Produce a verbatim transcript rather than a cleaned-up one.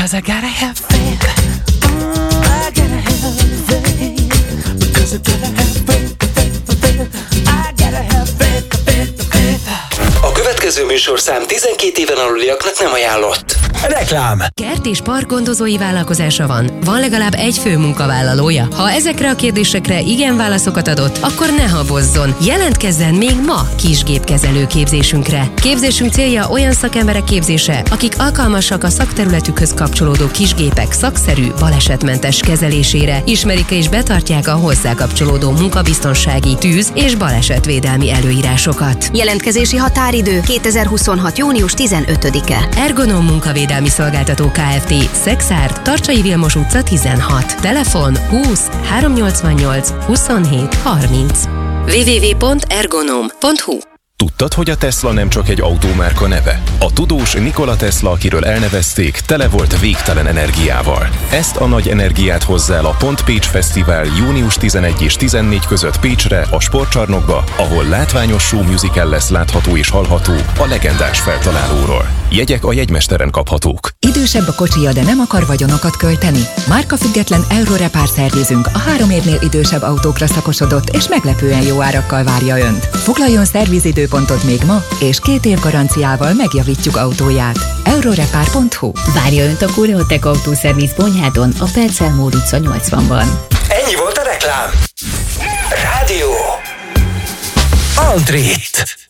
'cause I gotta have faith. I gotta have faith. Because I gotta have faith, faith, faith. I gotta have faith, faith, faith. A következő műsorszám tizenkét éven aluliaknak nem ajánlott. Reklám. Kert és parkgondozói vállalkozása van. Van legalább egy fő munkavállalója. Ha ezekre a kérdésekre igen válaszokat adott, akkor ne habozzon. Jelentkezzen még ma kisgépkezelő képzésünkre. Képzésünk célja olyan szakemberek képzése, akik alkalmasak a szakterületükhöz kapcsolódó kisgépek szakszerű, balesetmentes kezelésére, ismerik és betartják a hozzá kapcsolódó munkabiztonsági, tűz- és balesetvédelmi előírásokat. Jelentkezési határidő kétezer-huszonhat. június tizenötödike. Ergonom Munkavédelmi Szolgáltató Kft. Szekszárd, Tarcsai Vilmos utca tizenhat. Telefon húsz háromszáznyolcvannyolc huszonhét harminc. double-u double-u double-u pont ergonom pont hu. Tudtad, hogy a Tesla nem csak egy autómárka neve? A tudós Nikola Tesla, akiről elnevezték, tele volt végtelen energiával. Ezt a nagy energiát hozza el a Pont Pécs Fesztivál június tizenegy és tizennégy között Pécsre, a sportcsarnokba, ahol látványos show musical lesz látható és hallható a legendás feltalálóról. Jegyek a jegymesteren kaphatók. Idősebb a kocsija, de nem akar vagyonokat költeni? Márkafüggetlen Eurorepár szervizünk a három évnél idősebb autókra szakosodott és meglepően jó árakkal várja Önt. Foglaljon szervizidőpontot még ma, és két év garanciával megjavítjuk autóját. Eurorepár pont hu. Várja Önt a Koreotech Autószerviz Bonyhádon, a Percel Mór utca nyolcvanban. Ennyi volt a reklám. Rádió. Andrét.